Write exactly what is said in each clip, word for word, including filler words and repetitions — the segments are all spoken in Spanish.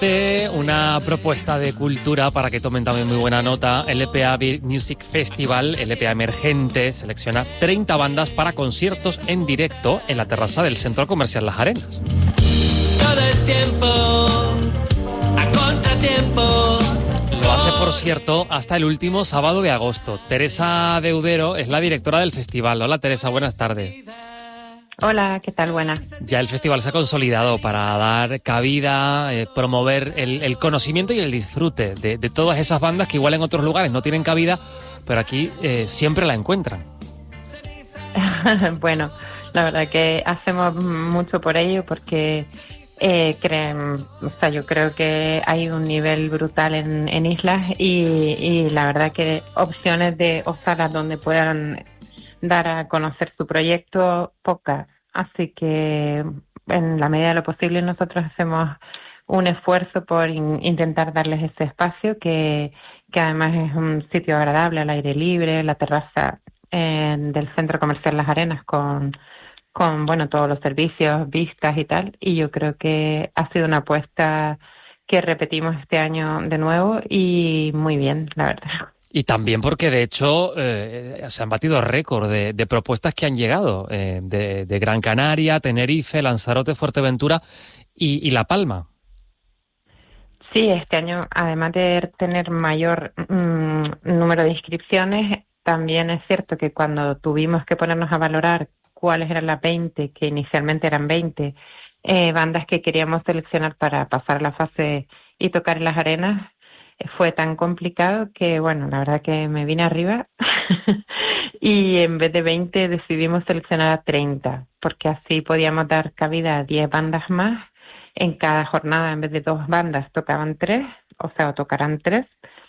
Este, una propuesta de cultura para que tomen también muy buena nota. El L P A Beer Music Festival, L P A Emergente, selecciona treinta bandas para conciertos en directo en la terraza del Centro Comercial Las Arenas. Todo el tiempo, a contratiempo. Lo hace, por cierto, hasta el último sábado de agosto. Teresa Deudero es la directora del festival. Hola, Teresa, buenas tardes. Hola, ¿qué tal? Buenas. Ya el festival se ha consolidado para dar cabida, eh, promover el, el conocimiento y el disfrute de, de todas esas bandas que igual en otros lugares no tienen cabida, pero aquí eh, siempre la encuentran. Bueno, la verdad que hacemos mucho por ello porque eh, creen, o sea, yo creo que hay un nivel brutal en, en islas y, y la verdad que opciones de o salas donde puedan dar a conocer su proyecto, pocas. Así que en la medida de lo posible nosotros hacemos un esfuerzo por in- intentar darles ese espacio que, que además es un sitio agradable al aire libre, la terraza eh, del Centro Comercial Las Arenas con, con bueno todos los servicios, vistas y tal. Y yo creo que ha sido una apuesta que repetimos este año de nuevo y muy bien, la verdad. Y también porque, de hecho, eh, se han batido récord de, de propuestas que han llegado eh, de, de Gran Canaria, Tenerife, Lanzarote, Fuerteventura y, y La Palma. Sí, este año, además de tener mayor mmm, número de inscripciones, también es cierto que cuando tuvimos que ponernos a valorar cuáles eran las veinte, que inicialmente eran veinte, eh, bandas que queríamos seleccionar para pasar la fase y tocar en las arenas, fue tan complicado que, bueno, la verdad que me vine arriba y en vez de veinte decidimos seleccionar a treinta, porque así podíamos dar cabida a diez bandas más. En cada jornada, en vez de dos bandas, tocaban tres, o sea, o tocarán tres.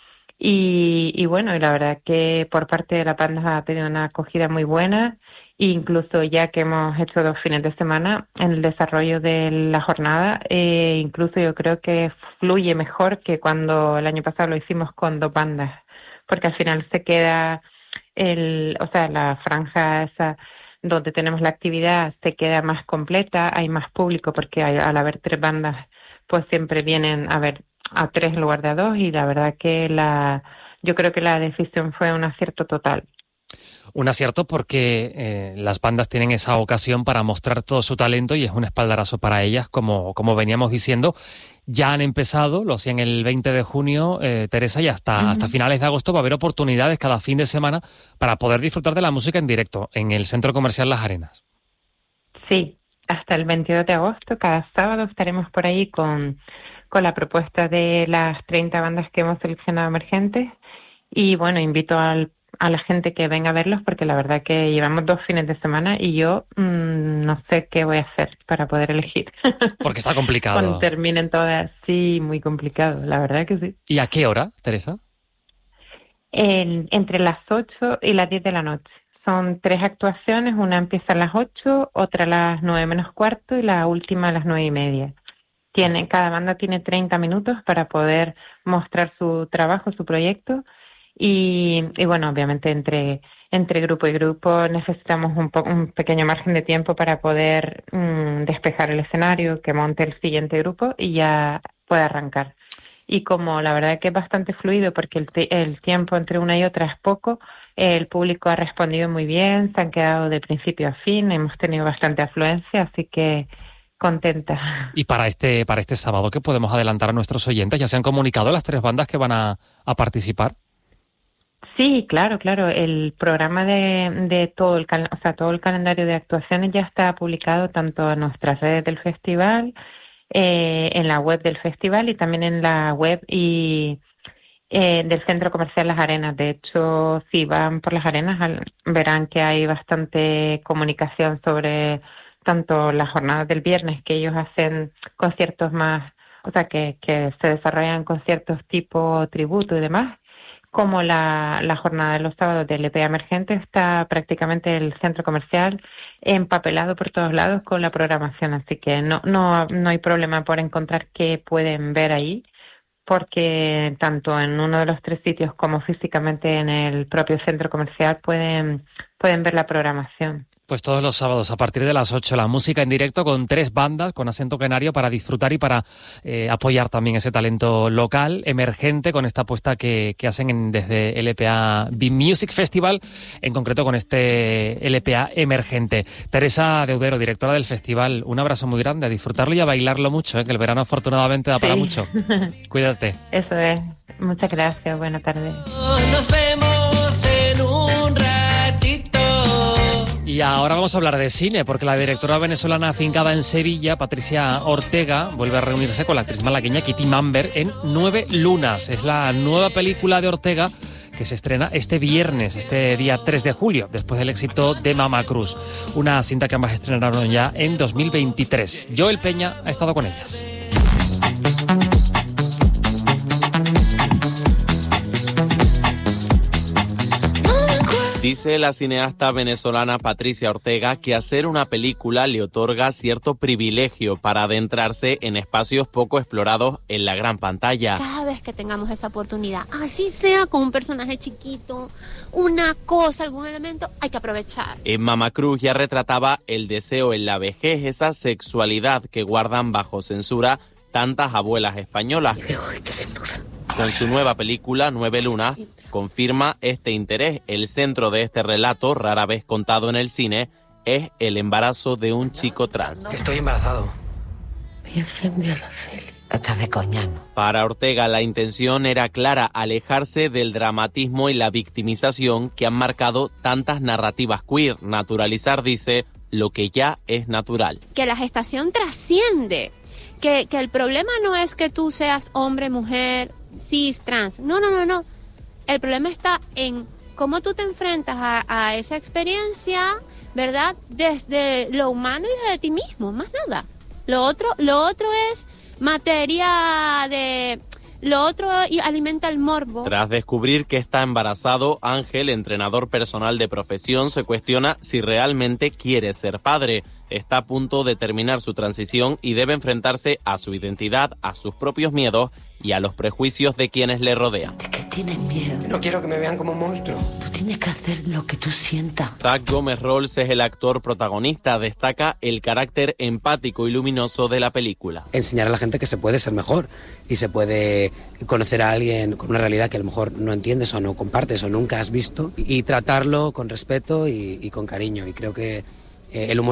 Y, y bueno, y la verdad que por parte de la banda ha tenido una acogida muy buena. Incluso ya que hemos hecho dos fines de semana en el desarrollo de la jornada, eh, incluso yo creo que fluye mejor que cuando el año pasado lo hicimos con dos bandas, porque al final se queda el, o sea, la franja esa donde tenemos la actividad se queda más completa, hay más público porque hay, al haber tres bandas, pues siempre vienen a ver a tres en lugar de a dos y la verdad que la, yo creo que la decisión fue un acierto total. Un acierto porque eh, las bandas tienen esa ocasión para mostrar todo su talento y es un espaldarazo para ellas, como, como veníamos diciendo. Ya han empezado, lo hacían el veinte de junio, eh, Teresa, y hasta, uh-huh. hasta finales de agosto va a haber oportunidades cada fin de semana para poder disfrutar de la música en directo en el Centro Comercial Las Arenas. Sí, hasta el veintidós de agosto, cada sábado estaremos por ahí con, con la propuesta de las treinta bandas que hemos seleccionado emergentes y bueno, invito al a la gente que venga a verlos porque la verdad que llevamos dos fines de semana y yo mmm, no sé qué voy a hacer para poder elegir. Porque está complicado. Cuando terminen todas, sí, muy complicado, la verdad que sí. ¿Y a qué hora, Teresa? En, entre las ocho y las diez de la noche. Son tres actuaciones, una empieza a las ocho, otra a las nueve menos cuarto y la última a las nueve y media. Tiene, cada banda tiene treinta minutos para poder mostrar su trabajo, su proyecto. Y, y bueno, obviamente entre entre grupo y grupo necesitamos un, po- un pequeño margen de tiempo para poder mmm, despejar el escenario, que monte el siguiente grupo y ya pueda arrancar. Y como la verdad que es bastante fluido porque el, te- el tiempo entre una y otra es poco, el público ha respondido muy bien, se han quedado de principio a fin, hemos tenido bastante afluencia, así que contenta. Y para este para este sábado, ¿qué podemos adelantar a nuestros oyentes? ¿Ya se han comunicado las tres bandas que van a, a participar? Sí, claro, claro. El programa de, de todo el cal- o sea, todo el calendario de actuaciones ya está publicado tanto en nuestras redes del festival, eh, en la web del festival y también en la web y eh, del Centro Comercial Las Arenas. De hecho, si van por Las Arenas al- verán que hay bastante comunicación sobre tanto las jornadas del viernes que ellos hacen conciertos más, o sea, que, que se desarrollan conciertos tipo tributo y demás, como la, la jornada de los sábados del L P A Emergente. Está prácticamente el centro comercial empapelado por todos lados con la programación, así que no no no hay problema por encontrar qué pueden ver ahí, porque tanto en uno de los tres sitios como físicamente en el propio centro comercial pueden pueden ver la programación. Pues todos los sábados a partir de las ocho, la música en directo con tres bandas con acento canario para disfrutar y para eh, apoyar también ese talento local, emergente, con esta apuesta que, que hacen en, desde L P A Be Music Festival, en concreto con este L P A emergente. Teresa Deudero, directora del festival, un abrazo muy grande, a disfrutarlo y a bailarlo mucho, ¿eh? Que el verano afortunadamente da para Sí. mucho. Cuídate. Eso es. Muchas gracias. Buenas tardes. Nos vemos en un ratito. Y ahora vamos a hablar de cine, porque la directora venezolana afincada en Sevilla, Patricia Ortega, vuelve a reunirse con la actriz malagueña Kitty Mamber en Nueve Lunas. Es la nueva película de Ortega que se estrena este viernes, este día tres de julio, después del éxito de Mama Cruz. Una cinta que ambas estrenaron ya en dos mil veintitrés. Joel Peña ha estado con ellas. Dice la cineasta venezolana Patricia Ortega que hacer una película le otorga cierto privilegio para adentrarse en espacios poco explorados en la gran pantalla. Cada vez que tengamos esa oportunidad, así sea con un personaje chiquito, una cosa, algún elemento, hay que aprovechar. En Mama Cruz ya retrataba el deseo en la vejez, esa sexualidad que guardan bajo censura tantas abuelas españolas. Con su nueva película, Nueve Lunas, confirma este interés. El centro de este relato, rara vez contado en el cine, es el embarazo de un chico trans. Estoy embarazado. Virgen de Araceli. Estás de coña, ¿no? Para Ortega la intención era clara, alejarse del dramatismo y la victimización que han marcado tantas narrativas queer, naturalizar, dice, lo que ya es natural. Que la gestación trasciende, que, que el problema no es que tú seas hombre, mujer, cis, trans, no, no, no, no. El problema está en cómo tú te enfrentas a, a esa experiencia, ¿verdad? Desde lo humano y desde ti mismo, más nada. Lo otro, lo otro es materia de... Lo otro y alimenta el morbo. Tras descubrir que está embarazado, Ángel, entrenador personal de profesión, se cuestiona si realmente quiere ser padre. Está a punto de terminar su transición y debe enfrentarse a su identidad, a sus propios miedos y a los prejuicios de quienes le rodean. ¿De qué tienes miedo? No quiero que me vean como un monstruo. Tú tienes que hacer lo que tú sientas. Zach Gómez Rolls es el actor protagonista. Destaca el carácter empático y luminoso de la película. Enseñar a la gente que se puede ser mejor y se puede conocer a alguien con una realidad que a lo mejor no entiendes o no compartes o nunca has visto y tratarlo con respeto y, y con cariño. Y creo que eh, el humor